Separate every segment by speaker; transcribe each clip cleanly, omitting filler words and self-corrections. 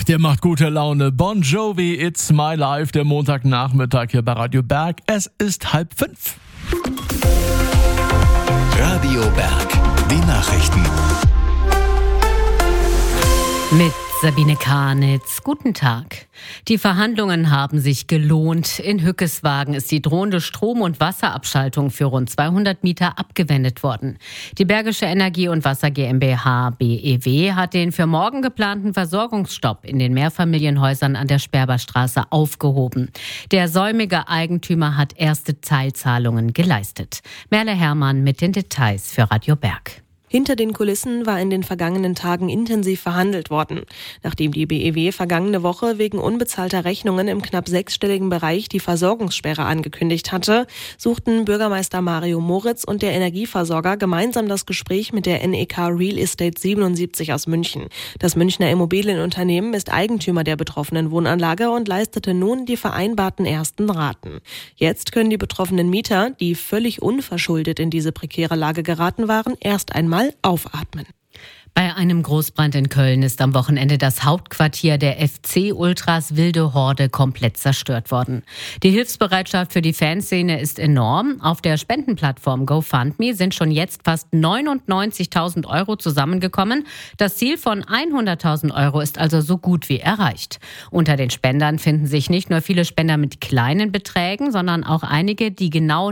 Speaker 1: Ach, der macht gute Laune. Bon Jovi, It's My Life, der Montagnachmittag hier bei Radio Berg. Es ist 4:30.
Speaker 2: Radio Berg, die Nachrichten.
Speaker 3: Mit Sabine Karnitz. Guten Tag. Die Verhandlungen haben sich gelohnt. In Hückeswagen ist die drohende Strom- und Wasserabschaltung für rund 200 Mieter abgewendet worden. Die Bergische Energie- und Wasser GmbH BEW hat den für morgen geplanten Versorgungsstopp in den Mehrfamilienhäusern an der Sperberstraße aufgehoben. Der säumige Eigentümer hat erste Teilzahlungen geleistet. Merle Herrmann mit den Details für Radio Berg.
Speaker 4: Hinter den Kulissen war in den vergangenen Tagen intensiv verhandelt worden. Nachdem die BEW vergangene Woche wegen unbezahlter Rechnungen im knapp sechsstelligen Bereich die Versorgungssperre angekündigt hatte, suchten Bürgermeister Mario Moritz und der Energieversorger gemeinsam das Gespräch mit der NEK Real Estate 77 aus München. Das Münchner Immobilienunternehmen ist Eigentümer der betroffenen Wohnanlage und leistete nun die vereinbarten ersten Raten. Jetzt können die betroffenen Mieter, die völlig unverschuldet in diese prekäre Lage geraten waren, erst einmal aufatmen.
Speaker 3: Bei einem Großbrand in Köln ist am Wochenende das Hauptquartier der FC-Ultras Wilde Horde komplett zerstört worden. Die Hilfsbereitschaft für die Fanszene ist enorm. Auf der Spendenplattform GoFundMe sind schon jetzt fast 99.000 Euro zusammengekommen. Das Ziel von 100.000 Euro ist also so gut wie erreicht. Unter den Spendern finden sich nicht nur viele Spender mit kleinen Beträgen, sondern auch einige, die genau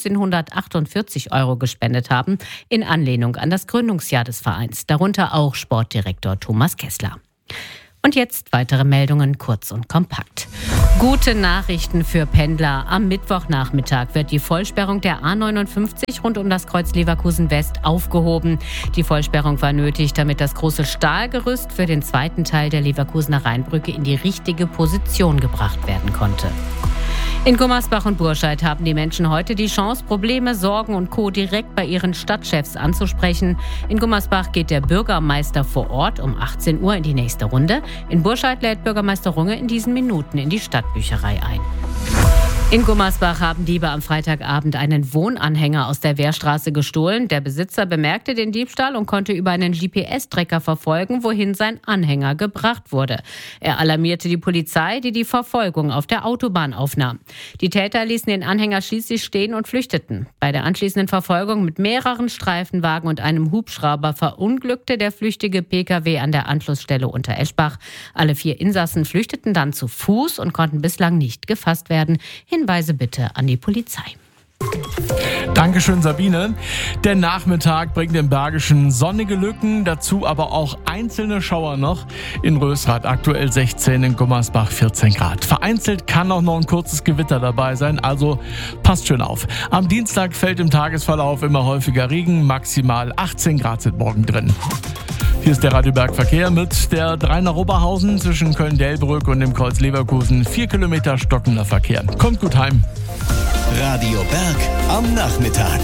Speaker 3: 1948 Euro gespendet haben, in Anlehnung an das Gründungsjahr des Vereins. Darunter auch Sportdirektor Thomas Kessler. Und jetzt weitere Meldungen, kurz und kompakt. Gute Nachrichten für Pendler. Am Mittwochnachmittag wird die Vollsperrung der A59 rund um das Kreuz Leverkusen West aufgehoben. Die Vollsperrung war nötig, damit das große Stahlgerüst für den zweiten Teil der Leverkusener Rheinbrücke in die richtige Position gebracht werden konnte. In Gummersbach und Burscheid haben die Menschen heute die Chance, Probleme, Sorgen und Co. direkt bei ihren Stadtchefs anzusprechen. In Gummersbach geht der Bürgermeister vor Ort um 18 Uhr in die nächste Runde. In Burscheid lädt Bürgermeister Runge in diesen Minuten in die Stadtbücherei ein. In Gummersbach haben Diebe am Freitagabend einen Wohnanhänger aus der Wehrstraße gestohlen. Der Besitzer bemerkte den Diebstahl und konnte über einen GPS-Tracker verfolgen, wohin sein Anhänger gebracht wurde. Er alarmierte die Polizei, die die Verfolgung auf der Autobahn aufnahm. Die Täter ließen den Anhänger schließlich stehen und flüchteten. Bei der anschließenden Verfolgung mit mehreren Streifenwagen und einem Hubschrauber verunglückte der flüchtige Pkw an der Anschlussstelle unter Eschbach. Alle 4 Insassen flüchteten dann zu Fuß und konnten bislang nicht gefasst werden. Hinweise bitte an die Polizei.
Speaker 1: Dankeschön, Sabine. Der Nachmittag bringt im Bergischen sonnige Lücken, dazu aber auch einzelne Schauer noch. In Rösrath aktuell 16, in Gummersbach 14 Grad. Vereinzelt kann auch noch ein kurzes Gewitter dabei sein, also passt schön auf. Am Dienstag fällt im Tagesverlauf immer häufiger Regen, maximal 18 Grad sind morgen drin. Hier ist der Radio Berg Verkehr mit der 3 nach Oberhausen zwischen Köln-Delbrück und dem Kreuz Leverkusen. 4 Kilometer stockender Verkehr. Kommt gut heim.
Speaker 2: Radio Berg am Nachmittag.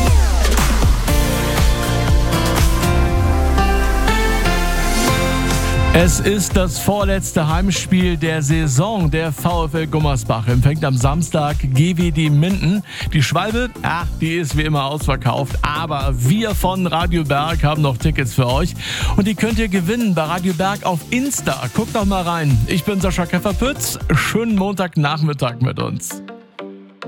Speaker 1: Es ist das vorletzte Heimspiel der Saison. Der VfL Gummersbach empfängt am Samstag GWD Minden. Die Schwalbe, die ist wie immer ausverkauft. Aber wir von Radio Berg haben noch Tickets für euch. Und die könnt ihr gewinnen bei Radio Berg auf Insta. Guckt doch mal rein. Ich bin Sascha Käfer-Pütz. Schönen Montagnachmittag mit uns.